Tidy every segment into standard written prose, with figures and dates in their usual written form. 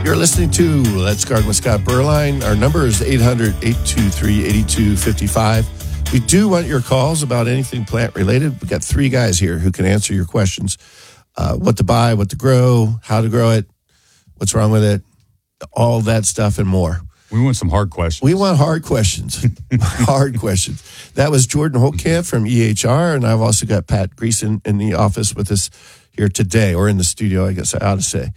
You're listening to Let's Garden with Scott Berline. Our number is 800-823-8255. We do want your calls about anything plant related. We've got 3 guys here who can answer your questions. What to buy, what to grow, how to grow it, what's wrong with it, all that stuff and more. We want some hard questions. We want hard questions. Hard questions. That was Jordan Holtkamp from EHR, and I've also got Pat Greason in the office with us here today, or in the studio, I guess I ought to say.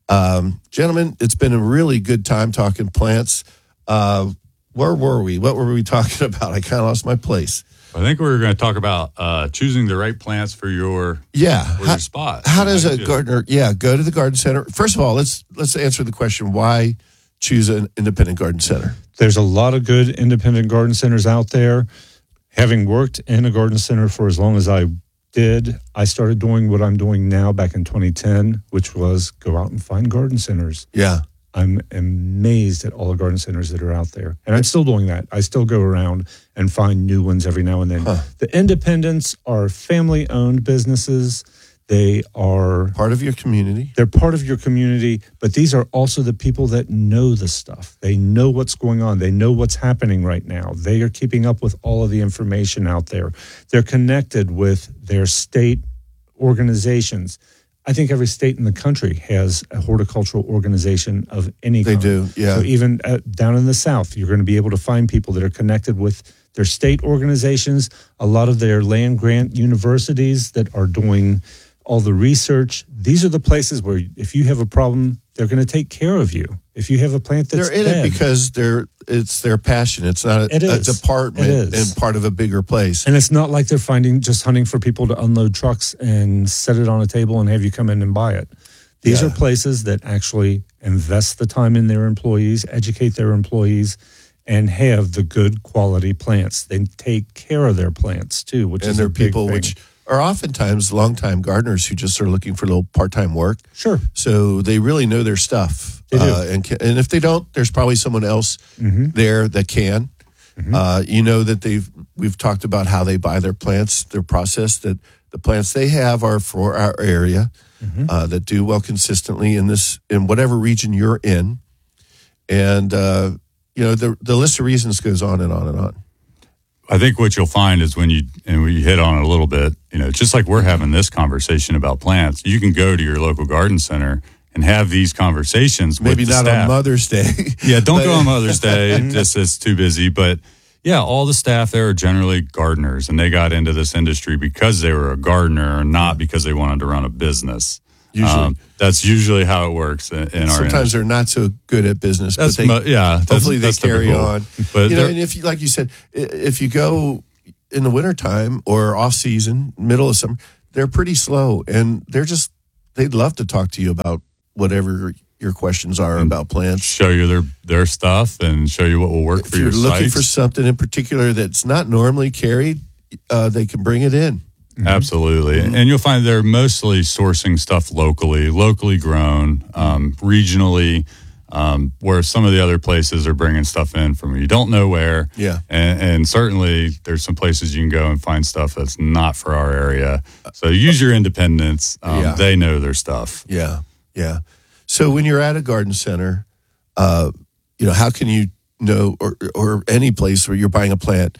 Gentlemen, it's been a really good time talking plants. Where were we? What were we talking about? I kind of lost my place. I think we were going to talk about choosing the right plants for your your spot. How does a gardener go to the garden center? First of all, let's answer the question, why choose an independent garden center? There's a lot of good independent garden centers out there. Having worked in a garden center for as long as I did, I started doing what I'm doing now back in 2010, which was go out and find garden centers. Yeah. I'm amazed at all the garden centers that are out there. And I'm still doing that. I still go around and find new ones every now and then. The independents are family-owned businesses. They are part of your community. They're part of your community, but these are also the people that know the stuff. They know what's going on. They know what's happening right now. They are keeping up with all of the information out there. They're connected with their state organizations. I think every state in the country has a horticultural organization of any kind. They do, yeah. So even down in the South, you're going to be able to find people that are connected with their state organizations, a lot of their land grant universities that are doing all the research. These are the places where if you have a problem, they're going to take care of you. If you have a plant that's they're in dead, it because it's their passion. It's not a department and part of a bigger place. And it's not like they're just hunting for people to unload trucks and set it on a table and have you come in and buy it. These are places that actually invest the time in their employees, educate their employees, and have the good quality plants. They take care of their plants too, which is a big people thing. Which are oftentimes longtime gardeners who just are looking for a little part-time work. Sure. So they really know their stuff. They do. And if they don't, there's probably someone else there that can. You know that we've talked about how they buy their plants, their process, that the plants they have are for our area, that do well consistently in whatever region you're in. And, the list of reasons goes on and on and on. I think what you'll find is we hit on it a little bit, just like we're having this conversation about plants, you can go to your local garden center and have these conversations with the staff. Maybe not on Mother's Day. Yeah, don't go on Mother's Day. Just it's too busy. But yeah, all the staff there are generally gardeners, and they got into this industry because they were a gardener, not because they wanted to run a business. Usually. That's usually how it works in our industry. Sometimes they're not so good at business, but hopefully they carry on. But and if, like you said, if you go in the wintertime or off season, middle of summer, they're pretty slow, and they'd love to talk to you about whatever your questions are about plants. Show you their stuff and show you what will work for your site. If you're looking for something in particular that's not normally carried, they can bring it in. Absolutely. And you'll find they're mostly sourcing stuff locally grown, regionally, where some of the other places are bringing stuff in from you don't know where. Yeah. And certainly there's some places you can go and find stuff that's not for our area. So use your independence. They know their stuff. Yeah. Yeah. So when you're at a garden center, how can you know, or any place where you're buying a plant,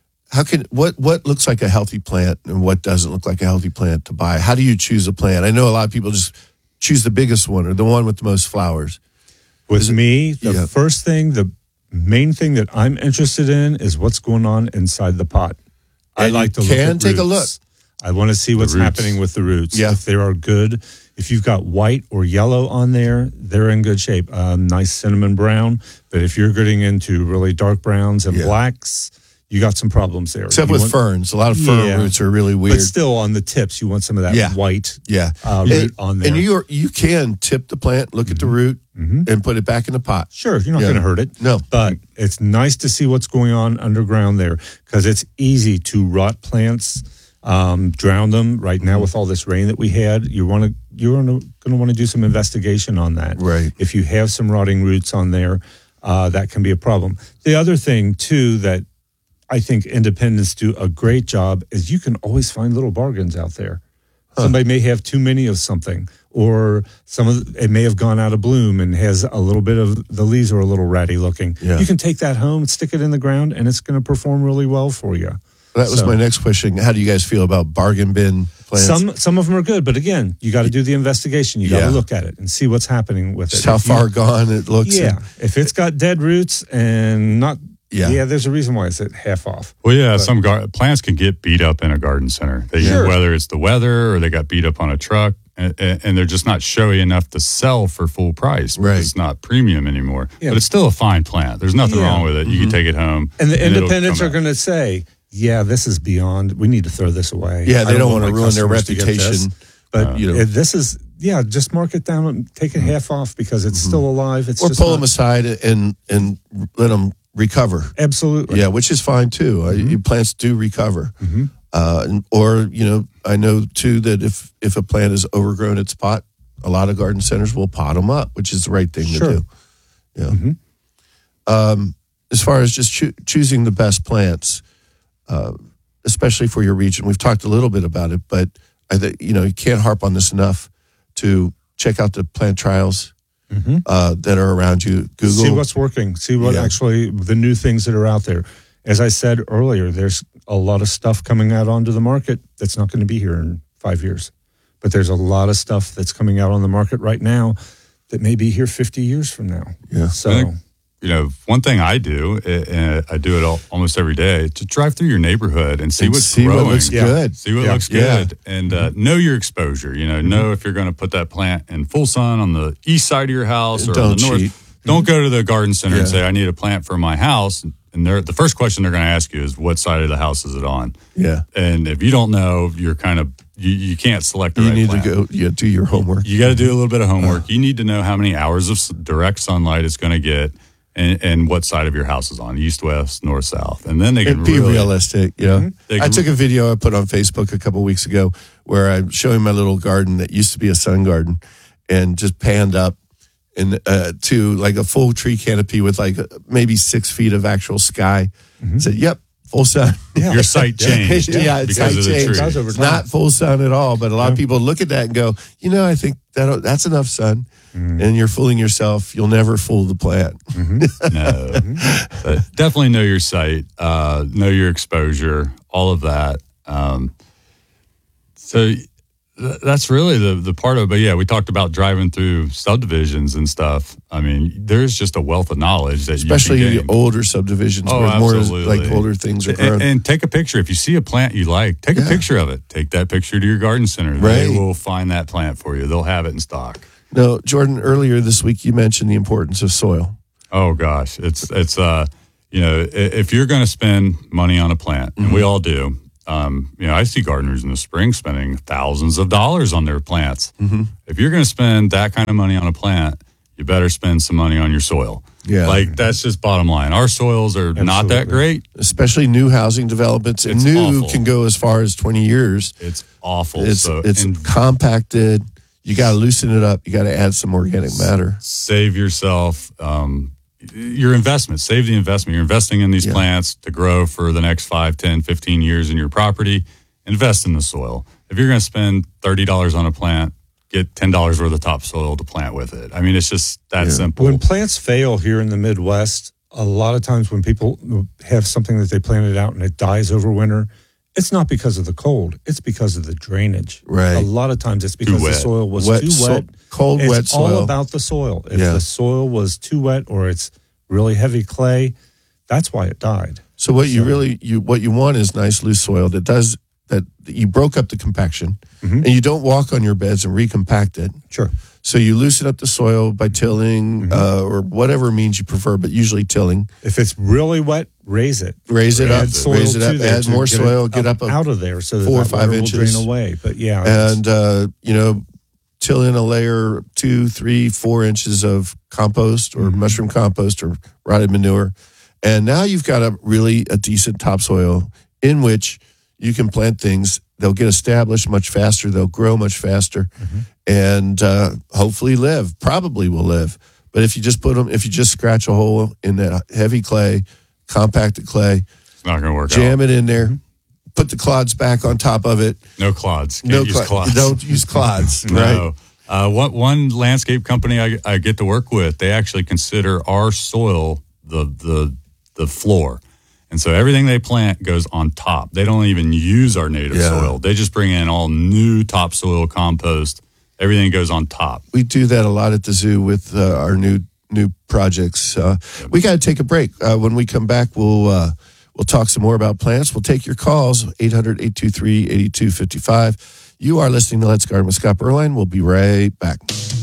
what looks like a healthy plant and what doesn't look like a healthy plant to buy? How do you choose a plant? I know a lot of people just choose the biggest one or the one with the most flowers. With me, the main thing that I'm interested in is what's going on inside the pot. I like to look at roots. Take a look. I want to see what's happening with the roots. Yeah. If they are good, if you've got white or yellow on there, they're in good shape. Nice cinnamon brown. But if you're getting into really dark browns and blacks, you got some problems there. Except with ferns. A lot of fern roots are really weird. But still on the tips, you want some of that white root on there. And you can tip the plant, look at the root, and put it back in the pot. Sure, you're not going to hurt it. No. But it's nice to see what's going on underground there because it's easy to rot plants, drown them. Right now with all this rain that we had, you're going to want to do some investigation on that. Right. If you have some rotting roots on there, that can be a problem. The other thing, too, that I think independents do a great job is you can always find little bargains out there. Somebody may have too many of something, or it may have gone out of bloom and has a little bit of the leaves are a little ratty looking. Yeah. You can take that home, stick it in the ground, and it's going to perform really well for you. That was my next question. How do you guys feel about bargain bin plants? Some of them are good, but again, you got to do the investigation. You got to Yeah. look at it and see what's happening with Just it. how far gone it looks. Yeah, if it's got dead roots and not, Yeah. there's a reason why it's at half off. Well, yeah, some plants can get beat up in a garden center. Sure. Whether it's the weather or they got beat up on a truck, and they're just not showy enough to sell for full price. Right. It's not premium anymore. Yeah. But it's still a fine plant. There's nothing Yeah. wrong with it. You can take it home. And the it'll independents come are out. going to say, yeah, this is beyond, we need to throw this away. Yeah, they I don't want to my ruin their customers to get this. reputation. But You know. this is, just mark it down and take it half off because it's still alive. It's Or just pull not- them aside and let them recover. Absolutely. Yeah, which is fine too. Plants do recover. Or, I know too that if a plant is overgrown its pot, a lot of garden centers will pot them up, which is the right thing Sure. to do. Yeah. As far as just choosing the best plants, especially for your region, we've talked a little bit about it, but I think you can't harp on this enough to check out the plant trials that are around you. Google. See what's working. See what actually the new things that are out there. As I said earlier, there's a lot of stuff coming out onto the market that's not going to be here in 5 years. But there's a lot of stuff that's coming out on the market right now that may be here 50 years from now. Yeah. So, I think, one thing I do, and I do it almost every day, to drive through your neighborhood and see what's see growing. what looks Yeah. good. See what looks Yeah. good, and know your exposure. Know if you're going to put that plant in full sun on the east side of your house or on Don't the north. cheat. Don't go to the garden center and Yeah. say, I need a plant for my house. And the first question they're going to ask you is, what side of the house is it on? Yeah. And if you don't know, you're kind of, you can't select the You right need plant. to go do your homework. You got to do a little bit of homework. You need to know how many hours of direct sunlight it's going to get and what side of your house is on, east, west, north, south. And then they can And be really, realistic. They I can- took a video I put on Facebook a couple weeks ago where I'm showing my little garden that used to be a sun garden and just panned up and to like a full tree canopy with like maybe 6 feet of actual sky. Said, yep, full sun. your site changed Yeah, it's because site of the change. tree. Does over It's time. not full sun at all, but a lot of people look at that and go, I think that's enough sun. And you're fooling yourself. You'll never fool the plant. No, but definitely know your site, know your exposure, all of that. So that's really the part of it. But yeah, we talked about driving through subdivisions and stuff. I mean, there's just a wealth of knowledge that Especially you can gain. older subdivisions Oh, where more absolutely. like older things are grown. And take a picture. If you see a plant you like, take a picture of it. Take that picture to your garden center. They Right. will find that plant for you. They'll have it in stock. No, Jordan, earlier this week you mentioned the importance of soil. Oh gosh, it's if you're going to spend money on a plant, and we all do. I see gardeners in the spring spending thousands of dollars on their plants. If you're going to spend that kind of money on a plant, you better spend some money on your soil. Yeah. Like that's just bottom line. Our soils are not that great. Especially new housing developments. And It's new awful. can go as far as 20 years. It's awful. It's So compacted. You got to loosen it up. You got to add some organic matter. save yourself your investment. Save the investment. You're investing in these plants to grow for the next 5, 10, 15 years in your property. Invest in the soil. If you're going to spend $30 on a plant, get $10 worth of topsoil to plant with it. I mean, it's just that simple. when plants fail here in the Midwest, a lot of times when people have something that they planted out and it dies over winter, it's not because of the cold. It's because of the drainage. Right. A lot of times it's because the wet. soil was Wet too so- wet. cold, It's wet soil. all about the soil. If Yeah. the soil was too wet or it's really heavy clay, that's why it died. So what you want is nice loose soil that you broke up the compaction and you don't walk on your beds and recompact it. Sure. So you loosen up the soil by tilling or whatever means you prefer, but usually tilling. If it's really wet, raise it. Raise it up, Add soil raise it up, to there add to more get soil, it get up out of there so that 4 or that 5 water inches. will drain away. But yeah, it's- And till in a layer 2, 3, 4 inches of compost or mushroom compost or rotted manure. And now you've got a decent topsoil in which you can plant things. They'll get established much faster. They'll grow much faster and hopefully probably will live. But if you just scratch a hole in that heavy clay, compacted clay, It's not going to work jam out. it in there, put the clods back on top of it. No clods. Can't use clods. Don't use clods, No. right? One landscape company I get to work with, they actually consider our soil the floor. And so everything they plant goes on top. They don't even use our native soil. They just bring in all new topsoil compost. Everything goes on top. We do that a lot at the zoo with our new projects. We got to take a break. When we come back, we'll talk some more about plants. We'll take your calls, 800-823-8255. You are listening to Let's Garden with Scott Berline. We'll be right back.